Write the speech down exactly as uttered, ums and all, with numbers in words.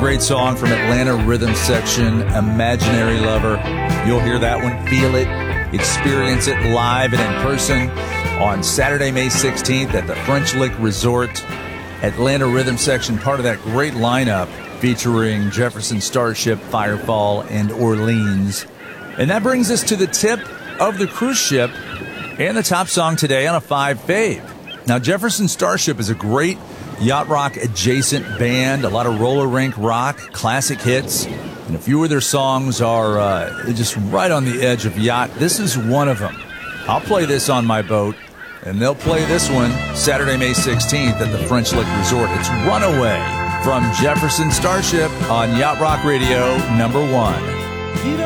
great song from Atlanta Rhythm Section, Imaginary Lover. You'll hear that one, feel it, experience it live and in person on Saturday, May sixteenth at the French Lick Resort. Atlanta Rhythm Section, part of that great lineup featuring Jefferson Starship, Firefall, and Orleans. And that brings us to the tip of the cruise ship and the top song today on a five fave. Now, Jefferson Starship is a great yacht rock adjacent band, a lot of roller rink rock, classic hits, and a few of their songs are uh, just right on the edge of yacht. This is one of them. I'll play this on my boat, and they'll play this one Saturday, May sixteenth at the French Lick Resort. It's Runaway from Jefferson Starship on Yacht Rock Radio number one.